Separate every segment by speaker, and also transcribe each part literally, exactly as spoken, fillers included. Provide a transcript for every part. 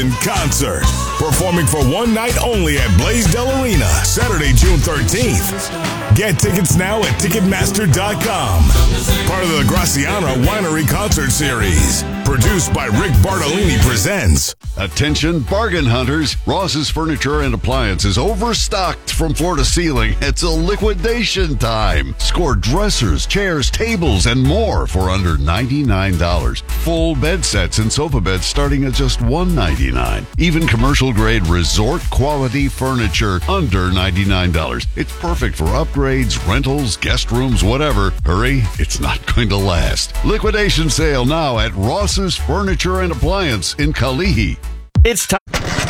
Speaker 1: In concert, performing for one night only at Blaisdell Arena, Saturday, June thirteenth. Get tickets now at Ticketmaster dot com. Part of the Graciana Winery Concert Series. Produced by Rick Bartolini Presents.
Speaker 2: Attention bargain hunters. Ross's Furniture and Appliances overstocked from floor to ceiling. It's a liquidation time. Score dressers, chairs, tables, and more for under ninety-nine dollars. Full bed sets and sofa beds starting at just one hundred ninety-nine dollars. Even commercial grade resort quality furniture under ninety-nine dollars. It's perfect for upgrades, rentals, guest rooms, whatever. Hurry, it's not going to last. Liquidation sale now at Ross's Furniture and Appliance in Kalihi.
Speaker 3: It's time.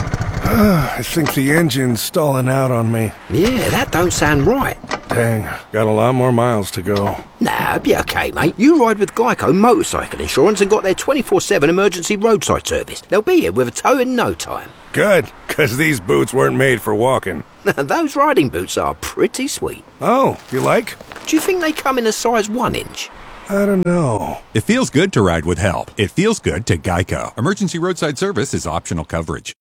Speaker 4: I think the engine's stalling out on me.
Speaker 3: Yeah, that don't sound right.
Speaker 4: Dang, got a lot more miles to go.
Speaker 3: Nah, be okay, mate. You ride with Geico Motorcycle Insurance and got their twenty-four seven emergency roadside service. They'll be here with a tow in no time.
Speaker 4: Good, because these boots weren't made for walking.
Speaker 3: Those riding boots are pretty sweet.
Speaker 4: Oh, you like?
Speaker 3: Do you think they come in a size one inch?
Speaker 4: I don't know.
Speaker 5: It feels good to ride with help. It feels good to Geico. Emergency roadside service is optional coverage.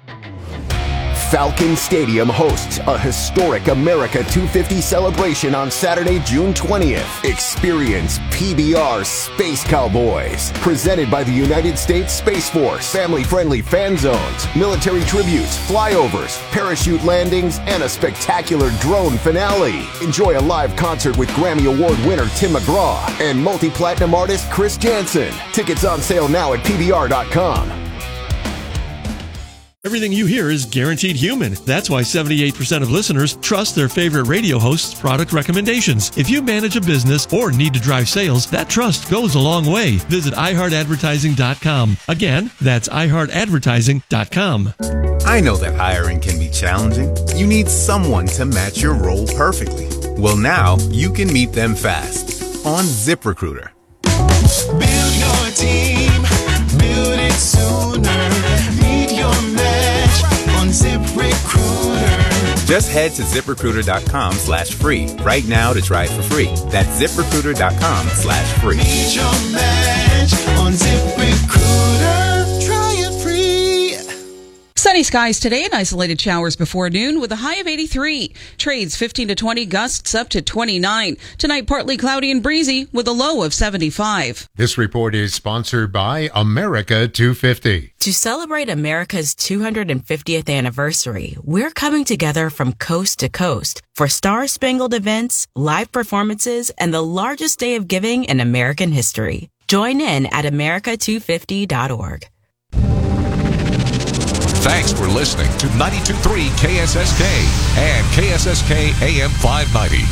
Speaker 6: Falcon Stadium hosts a historic America two fifty celebration on Saturday, June twentieth. Experience P B R Space Cowboys, presented by the United States Space Force. Family-friendly fan zones, military tributes, flyovers, parachute landings, and a spectacular drone finale. Enjoy a live concert with Grammy Award winner Tim McGraw and multi-platinum artist Chris Jansen. Tickets on sale now at P B R dot com.
Speaker 7: Everything you hear is guaranteed human. That's why seventy-eight percent of listeners trust their favorite radio host's product recommendations. If you manage a business or need to drive sales, that trust goes a long way. Visit i heart advertising dot com. Again, that's i heart advertising dot com.
Speaker 8: I know that hiring can be challenging. You need someone to match your role perfectly. Well, now you can meet them fast on ZipRecruiter.
Speaker 9: Build your team, build it sooner. Meet your match on ZipRecruiter.
Speaker 8: Just head to ZipRecruiter.com slash free right now to try it for free. That's ZipRecruiter.com slash free.
Speaker 9: Meet your match on ZipRecruiter. Try it free.
Speaker 10: Sunny skies today and isolated showers before noon with a high of eighty-three. Trades fifteen to twenty, gusts up to twenty-nine. Tonight partly cloudy and breezy with a low of seventy-five.
Speaker 11: This report is sponsored by America two fifty.
Speaker 12: To celebrate America's two hundred fiftieth anniversary, we're coming together from coast to coast for star-spangled events, live performances, and the largest day of giving in American history. Join in at America two fifty dot org.
Speaker 13: Thanks for listening to ninety-two point three K S S K and K S S K A M five ninety.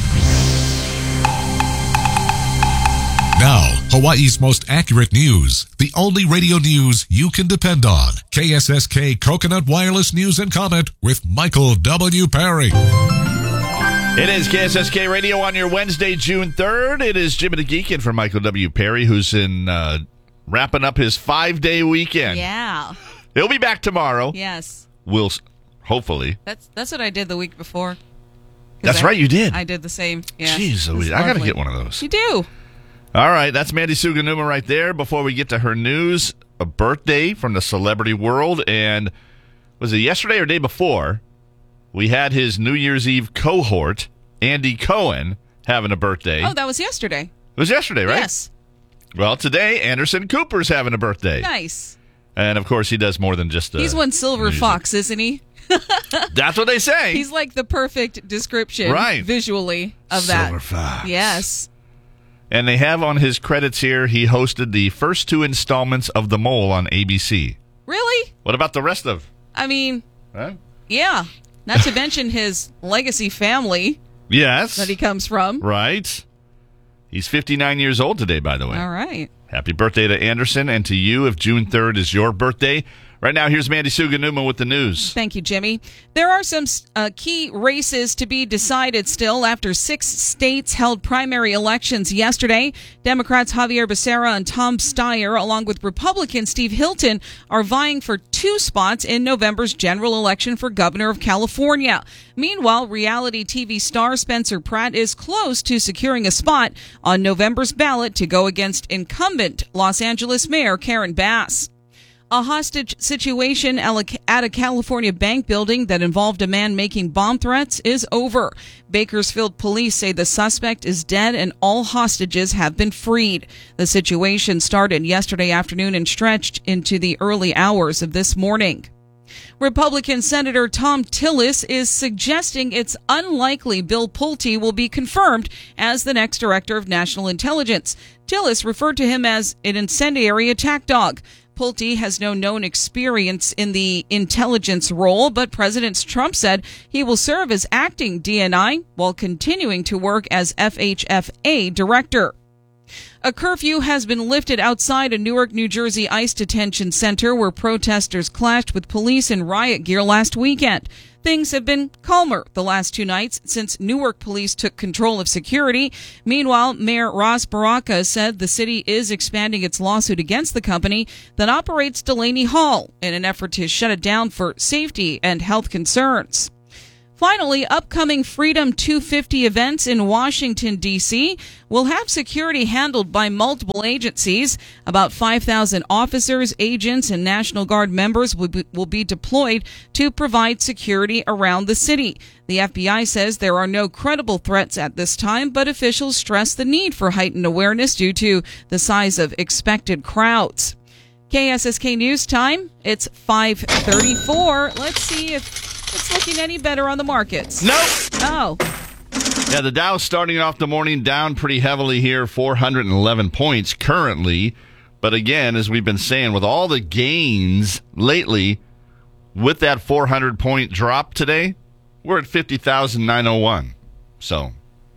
Speaker 13: Now, Hawaii's most accurate news. The only radio news you can depend on. K S S K Coconut Wireless News and Comment with Michael W. Perry.
Speaker 14: It is K S S K Radio on your Wednesday, June third. It is Jimmy the Geek in for Michael W. Perry, who's in uh, wrapping up his five-day weekend.
Speaker 10: Yeah.
Speaker 14: He'll be back tomorrow.
Speaker 10: Yes.
Speaker 14: We'll, hopefully.
Speaker 10: That's that's what I did the week before.
Speaker 14: That's
Speaker 10: I,
Speaker 14: right, you did.
Speaker 10: I did the same. Yeah.
Speaker 14: Jeez, Louise, I got to get one of those.
Speaker 10: You do.
Speaker 14: All right, that's Mandy Suganuma right there. Before we get to her news, a birthday from the celebrity world. And was it yesterday or day before? We had his New Year's Eve cohort, Andy Cohen, having a birthday.
Speaker 10: Oh, that was yesterday.
Speaker 14: It was yesterday, right?
Speaker 10: Yes.
Speaker 14: Well, today, Anderson Cooper's having a birthday.
Speaker 10: Nice.
Speaker 14: And, of course, he does more than just... Uh,
Speaker 10: He's one silver
Speaker 14: music.
Speaker 10: fox, isn't he?
Speaker 14: That's what they say.
Speaker 10: He's like the perfect description
Speaker 14: right.
Speaker 10: visually of
Speaker 14: silver
Speaker 10: that.
Speaker 14: Silver fox.
Speaker 10: Yes.
Speaker 14: And they have on his credits here, he hosted the first two installments of The Mole on A B C.
Speaker 10: Really?
Speaker 14: What about the rest of...
Speaker 10: I mean,
Speaker 14: huh?
Speaker 10: yeah. Not to mention his legacy family.
Speaker 14: Yes.
Speaker 10: That he comes from.
Speaker 14: Right. He's fifty-nine years old today, by the way.
Speaker 10: All right.
Speaker 14: Happy birthday to Anderson and to you if June third is your birthday. Right now, here's Mandy Suganuma with the news.
Speaker 10: Thank you, Jimmy. There are some uh, key races to be decided still after six states held primary elections yesterday. Democrats Javier Becerra and Tom Steyer, along with Republican Steve Hilton, are vying for two spots in November's general election for governor of California. Meanwhile, reality T V star Spencer Pratt is close to securing a spot on November's ballot to go against incumbent Los Angeles Mayor Karen Bass. A hostage situation at a California bank building that involved a man making bomb threats is over. Bakersfield police say the suspect is dead and all hostages have been freed. The situation started yesterday afternoon and stretched into the early hours of this morning. Republican Senator Thom Tillis is suggesting it's unlikely Bill Pulte will be confirmed as the next director of national intelligence. Tillis referred to him as an incendiary attack dog. Pulte has no known experience in the intelligence role, but President Trump said he will serve as acting D N I while continuing to work as F H F A director. A curfew has been lifted outside a Newark, New Jersey ICE detention center where protesters clashed with police in riot gear last weekend. Things have been calmer the last two nights since Newark police took control of security. Meanwhile, Mayor Ras Baraka said the city is expanding its lawsuit against the company that operates Delaney Hall in an effort to shut it down for safety and health concerns. Finally, upcoming Freedom two fifty events in Washington, D C will have security handled by multiple agencies. About five thousand officers, agents, and National Guard members will be, will be deployed to provide security around the city. The F B I says there are no credible threats at this time, but officials stress the need for heightened awareness due to the size of expected crowds. K S S K News Time. It's five thirty-four. Let's see if it's looking any better on the markets.
Speaker 14: Nope.
Speaker 10: Oh.
Speaker 14: Yeah, the Dow starting off the morning down pretty heavily here, four hundred eleven points currently. But again, as we've been saying, with all the gains lately, with that four hundred point drop today, we're at fifty thousand nine hundred one. So,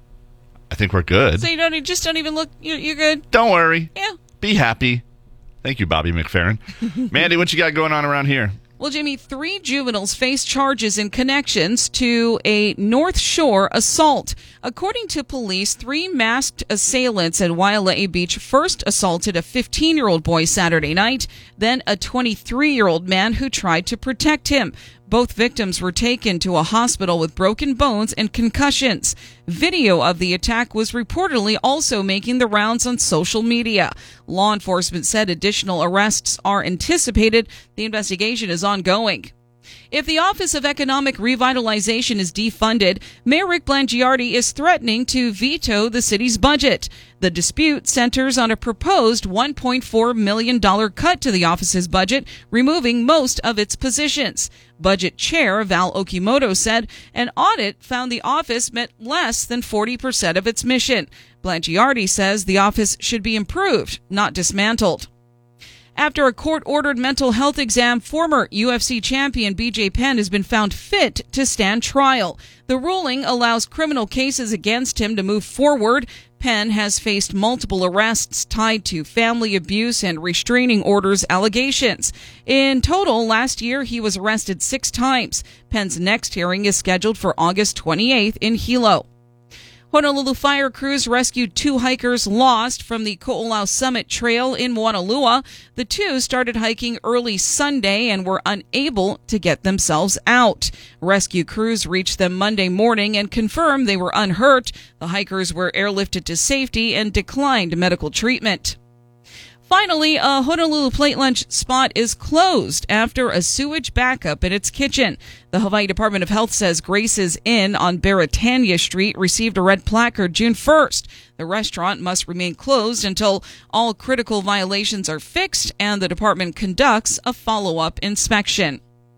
Speaker 14: I think we're good.
Speaker 10: So you don't you just don't even look, you're, you're good?
Speaker 14: Don't worry.
Speaker 10: Yeah.
Speaker 14: Be happy. Thank you, Bobby McFerrin. Mandy, what you got going on around here?
Speaker 10: Well, Jimmy, three juveniles face charges in connections to a North Shore assault. According to police, three masked assailants at Waialae Beach first assaulted a fifteen-year-old boy Saturday night, then a twenty-three-year-old man who tried to protect him. Both victims were taken to a hospital with broken bones and concussions. Video of the attack was reportedly also making the rounds on social media. Law enforcement said additional arrests are anticipated. The investigation is ongoing. If the Office of Economic Revitalization is defunded, Mayor Rick Blangiardi is threatening to veto the city's budget. The dispute centers on a proposed one point four million dollars cut to the office's budget, removing most of its positions. Budget Chair Val Okimoto said an audit found the office met less than forty percent of its mission. Blangiardi says the office should be improved, not dismantled. After a court-ordered mental health exam, former U F C champion B J Penn has been found fit to stand trial. The ruling allows criminal cases against him to move forward. Penn has faced multiple arrests tied to family abuse and restraining orders allegations. In total, last year he was arrested six times. Penn's next hearing is scheduled for August twenty-eighth in Hilo. Honolulu fire crews rescued two hikers lost from the Ko'olau Summit Trail in Moanalua. The two started hiking early Sunday and were unable to get themselves out. Rescue crews reached them Monday morning and confirmed they were unhurt. The hikers were airlifted to safety and declined medical treatment. Finally, a Honolulu plate lunch spot is closed after a sewage backup in its kitchen. The Hawaii Department of Health says Grace's Inn on Beretania Street received a red placard June first. The restaurant must remain closed until all critical violations are fixed and the department conducts a follow-up inspection.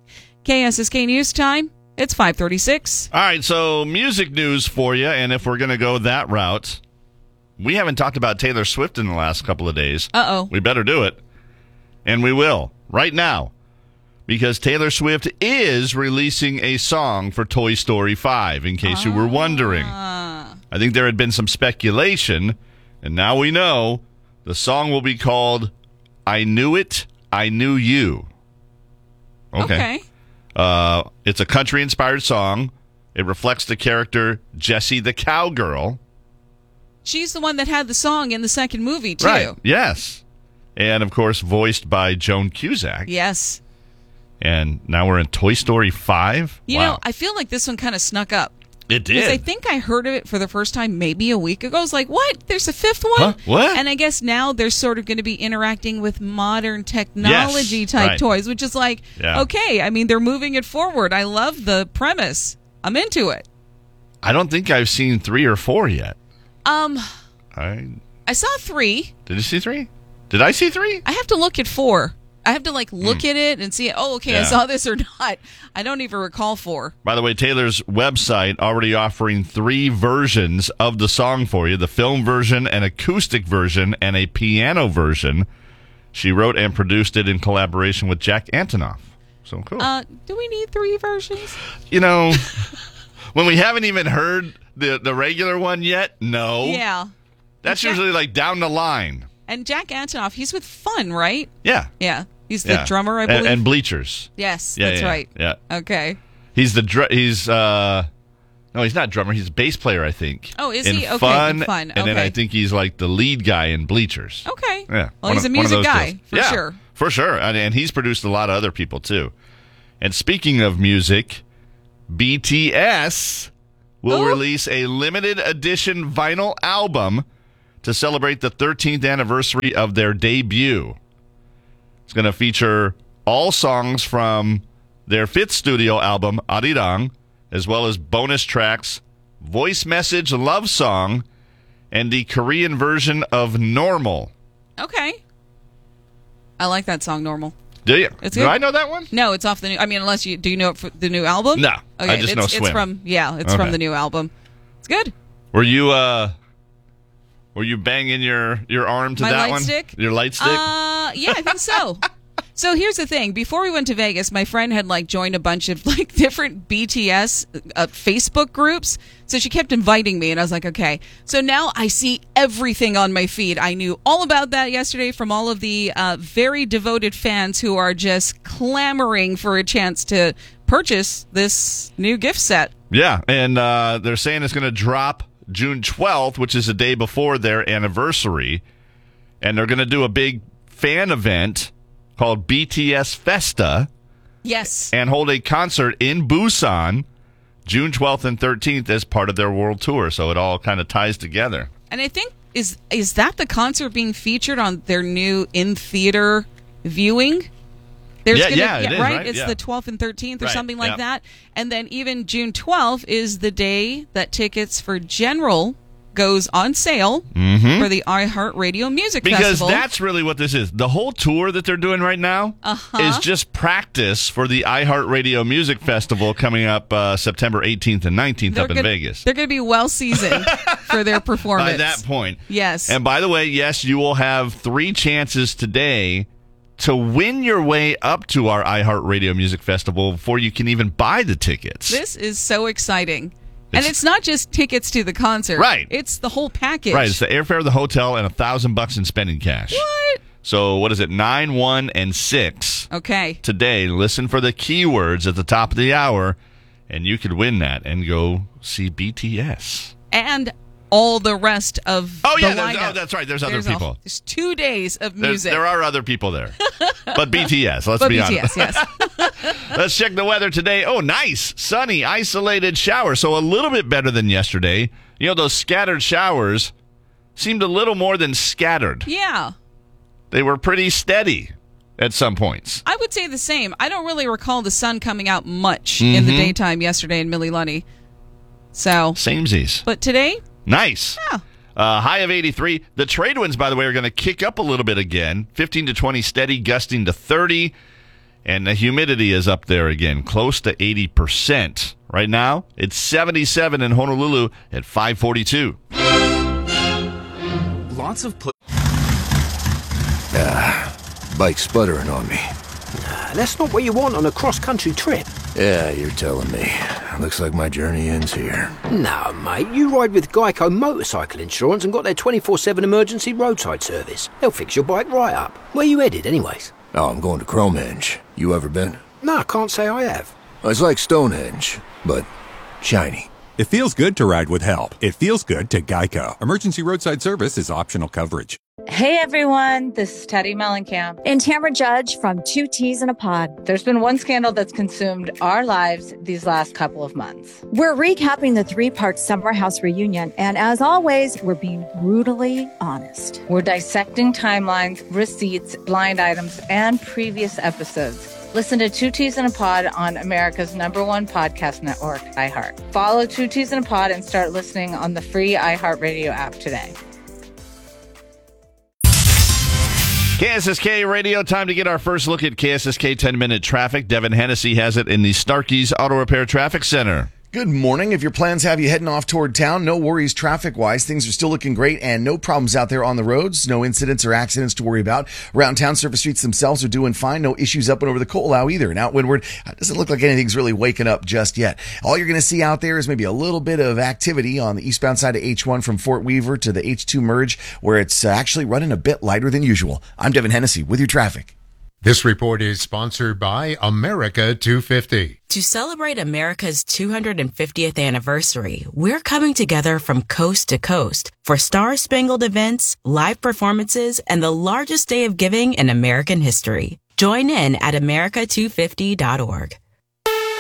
Speaker 10: K S S K News Time. It's five thirty-six.
Speaker 14: All right, so music news for you, and if we're going to go that route, we haven't talked about Taylor Swift in the last couple of days.
Speaker 10: Uh-oh.
Speaker 14: We better do it. And we will, right now, because Taylor Swift is releasing a song for Toy Story five, in case ah. you were wondering. I think there had been some speculation, and now we know the song will be called I Knew It, I Knew You. Okay.
Speaker 10: Okay.
Speaker 14: Uh, it's a country-inspired song. It reflects the character Jessie the Cowgirl.
Speaker 10: She's the one that had the song in the second movie, too.
Speaker 14: Right, yes. And, of course, voiced by Joan Cusack.
Speaker 10: Yes.
Speaker 14: And now we're in Toy Story five?
Speaker 10: You
Speaker 14: wow.
Speaker 10: know, I feel like this one kind of snuck up.
Speaker 14: It did.
Speaker 10: Because I think I heard of it for the first time maybe a week ago. I was like, what? There's a fifth one?
Speaker 14: Huh? What?
Speaker 10: And I guess now they're sort of going to be interacting with modern technology
Speaker 14: Yes,
Speaker 10: type
Speaker 14: right.
Speaker 10: toys, which is like,
Speaker 14: Yeah.
Speaker 10: okay, I mean, they're moving it forward. I love the premise. I'm into it.
Speaker 14: I don't think I've seen three or four yet.
Speaker 10: Um,
Speaker 14: I
Speaker 10: I saw three.
Speaker 14: Did you see three? Did I see three?
Speaker 10: I have to look at four. I have to like look
Speaker 14: Hmm.
Speaker 10: at it and see, oh, okay, I
Speaker 14: Yeah.
Speaker 10: saw this or not. I don't even recall four.
Speaker 14: By the way, Taylor's website already offering three versions of the song for you: the film version, an acoustic version, and a piano version. She wrote and produced it in collaboration with Jack Antonoff. So cool.
Speaker 10: Uh, do we need three versions?
Speaker 14: You know, when we haven't even heard the the regular one yet, no.
Speaker 10: Yeah.
Speaker 14: That's
Speaker 10: Jack-
Speaker 14: usually like down the line.
Speaker 10: And Jack Antonoff, he's with Fun, right?
Speaker 14: Yeah.
Speaker 10: Yeah. He's the
Speaker 14: Yeah.
Speaker 10: drummer, I
Speaker 14: And-
Speaker 10: believe.
Speaker 14: And, Bleachers.
Speaker 10: yes,
Speaker 14: Yeah,
Speaker 10: that's
Speaker 14: yeah,
Speaker 10: right.
Speaker 14: Yeah.
Speaker 10: Okay.
Speaker 14: He's the dr- he's uh no, he's not drummer. He's a bass player, I think.
Speaker 10: Oh, is
Speaker 14: in
Speaker 10: he? Okay,
Speaker 14: Fun,
Speaker 10: in Fun.
Speaker 14: And then
Speaker 10: Okay.
Speaker 14: I think he's like the lead guy in Bleachers.
Speaker 10: Okay.
Speaker 14: Yeah.
Speaker 10: Well, he's
Speaker 14: of-
Speaker 10: a
Speaker 14: one of
Speaker 10: music
Speaker 14: those
Speaker 10: guy,
Speaker 14: deals.
Speaker 10: for
Speaker 14: Yeah,
Speaker 10: sure.
Speaker 14: For sure. And, and he's produced a lot of other people, too. And speaking of music, B T S will
Speaker 10: Oh.
Speaker 14: release a limited edition vinyl album to celebrate the thirteenth anniversary of their debut. It's going to feature all songs from their fifth studio album, Arirang, as well as bonus tracks, voice message love song, and the Korean version of Normal.
Speaker 10: Okay. I like that song, Normal.
Speaker 14: Do you?
Speaker 10: It's
Speaker 14: Do
Speaker 10: good.
Speaker 14: I know that one?
Speaker 10: No, it's off the new. I mean, unless you do you know it for the new album?
Speaker 14: No,
Speaker 10: Okay,
Speaker 14: I just
Speaker 10: it's,
Speaker 14: know
Speaker 10: It's
Speaker 14: Swim.
Speaker 10: from yeah, it's
Speaker 14: Okay.
Speaker 10: from the new album. It's good.
Speaker 14: Were you uh were you banging your your arm to
Speaker 10: My
Speaker 14: that
Speaker 10: light
Speaker 14: one?
Speaker 10: stick?
Speaker 14: Your light stick?
Speaker 10: Uh, yeah, I think so. So here's the thing. Before we went to Vegas, my friend had like joined a bunch of like different B T S uh, Facebook groups. So she kept inviting me, and I was like, okay. So now I see everything on my feed. I knew all about that yesterday from all of the uh, very devoted fans who are just clamoring for a chance to purchase this new gift set.
Speaker 14: Yeah, and uh, they're saying it's going to drop June twelfth, which is the day before their anniversary. And they're going to do a big fan event called B T S Festa
Speaker 10: Yes.
Speaker 14: and hold a concert in Busan June twelfth and thirteenth as part of their world tour. So it all kind of ties together.
Speaker 10: And I think, is is that the concert being featured on their new in-theater viewing? There's
Speaker 14: Yeah,
Speaker 10: gonna,
Speaker 14: yeah, it is, right?
Speaker 10: It's
Speaker 14: Yeah.
Speaker 10: the twelfth and thirteenth or
Speaker 14: Right,
Speaker 10: something like
Speaker 14: yeah.
Speaker 10: that. And then even June twelfth is the day that tickets for General goes on sale
Speaker 14: Mhm.
Speaker 10: for the iHeartRadio Music
Speaker 14: Because
Speaker 10: Festival.
Speaker 14: that's really what this is. The whole tour that they're doing right now
Speaker 10: Uh-huh.
Speaker 14: is just practice for the iHeartRadio Music Festival coming up uh, September eighteenth and nineteenth
Speaker 10: They're
Speaker 14: up in
Speaker 10: gonna-
Speaker 14: Vegas.
Speaker 10: They're going to be well seasoned for their performance.
Speaker 14: By that point.
Speaker 10: Yes.
Speaker 14: And by the way, yes, you will have three chances today to win your way up to our iHeartRadio Music Festival before you can even buy the tickets.
Speaker 10: This is so exciting. and
Speaker 14: It's-
Speaker 10: it's not just tickets to the concert.
Speaker 14: Right.
Speaker 10: It's the whole package.
Speaker 14: Right, it's the airfare, the hotel, and a thousand bucks in spending cash.
Speaker 10: What?
Speaker 14: So what is it? Nine, one, and six.
Speaker 10: Okay.
Speaker 14: Today, listen for the keywords at the top of the hour, and you could win that and go see B T S.
Speaker 10: And all the rest of
Speaker 14: Oh, yeah,
Speaker 10: the
Speaker 14: there's-
Speaker 10: lineup.
Speaker 14: oh, that's right, there's other
Speaker 10: a-
Speaker 14: people.
Speaker 10: there's two days of
Speaker 14: There's,
Speaker 10: music.
Speaker 14: there are other people there, but B T S. Let's
Speaker 10: But
Speaker 14: be
Speaker 10: B T S,
Speaker 14: honest.
Speaker 10: yes.
Speaker 14: Let's check the weather today. Oh, nice, sunny, isolated shower. So a little bit better than yesterday. You know, those scattered showers seemed a little more than scattered.
Speaker 10: Yeah.
Speaker 14: They were pretty steady at some points.
Speaker 10: I would say the same. I don't really recall the sun coming out much in the
Speaker 14: Mhm.
Speaker 10: daytime yesterday in Mililani. So,
Speaker 14: Samesies.
Speaker 10: but today,
Speaker 14: Nice.
Speaker 10: Yeah.
Speaker 14: Uh, high of eighty-three. The trade winds, by the way, are going to kick up a little bit again. fifteen to twenty steady, gusting to thirty. And the humidity is up there again, close to eighty percent. Right now, it's seventy-seven in Honolulu at five forty-two.
Speaker 15: Lots of put.
Speaker 4: Ah, bike's sputtering on me.
Speaker 3: Nah, that's not what you want on a cross-country trip.
Speaker 4: Yeah, you're telling me. Looks like my journey ends here.
Speaker 3: No, mate, you ride with Geico Motorcycle Insurance and got their twenty-four seven emergency roadside service. They'll fix your bike right up. Where you headed, anyways?
Speaker 4: Oh, I'm going to Cromenge. You ever been?
Speaker 3: No, I can't say I have.
Speaker 4: It's like Stonehenge, but shiny.
Speaker 5: It feels good to ride with help. It feels good to Geico. Emergency roadside service is optional coverage.
Speaker 15: Hey everyone, this is Teddy Mellencamp
Speaker 16: and Tamara Judge from Two Teas in a Pod.
Speaker 15: There's been one scandal that's consumed our lives these last couple of months.
Speaker 16: We're recapping the three-part Summer House reunion, and as always, we're being brutally honest.
Speaker 15: We're dissecting timelines, receipts, blind items, and previous episodes. Listen to Two Teas in a Pod on America's number one podcast network, iHeart. Follow Two Teas in a Pod and start listening on the free iHeartRadio app today.
Speaker 14: K S S K Radio, time to get our first look at K S S K ten-minute traffic. Devin Hennessy has it in the Starkey's Auto Repair Traffic Center.
Speaker 17: Good morning. If your plans have you heading off toward town, no worries traffic-wise. Things are still looking great and no problems out there on the roads. No incidents or accidents to worry about. Around town, surface streets themselves are doing fine. No issues up and over the Coalow either. And out windward, it doesn't look like anything's really waking up just yet. All you're going to see out there is maybe a little bit of activity on the eastbound side of H one from Fort Weaver to the H two merge, where it's actually running a bit lighter than usual. I'm Devin Hennessy with your traffic.
Speaker 11: This report is sponsored by America two fifty.
Speaker 12: To celebrate America's two hundred fiftieth anniversary, we're coming together from coast to coast for star-spangled events, live performances, and the largest day of giving in American history. Join in at America two fifty dot org.